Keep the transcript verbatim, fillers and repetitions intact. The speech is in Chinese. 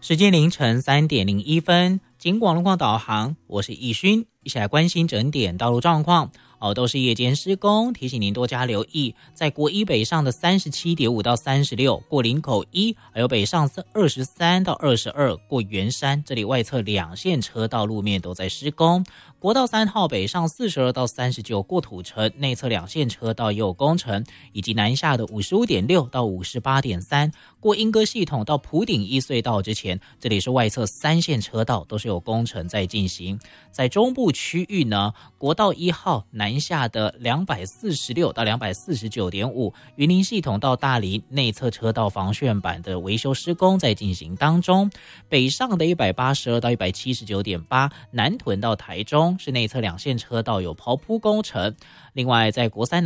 时间凌晨三点零一分，警广路况导航，我是易勋，一起来关心整点道路状况。哦，都是夜间施工，提醒您多加留意。在国一北上的三十七点五到三十六，过林口一，还有北上二十三到二十二，过圆山，这里外侧两线车道路面都在施工。国道三号北上四十二到三十九，过土城，内侧两线车道也有工程，以及南下的五十五点六到五十八点三，过莺歌系统到埔顶一隧道之前，这里是外侧三线车道都是有工程在进行。在中部区域呢，国道一号南下的两百四十六到两百四十九点五，云林系统到大林内侧车道防楦板的维修施工在进行当中。北上的一百八十二到一百七十九点八，南屯到台中是内侧两线车道有刨铺工程。另外在国三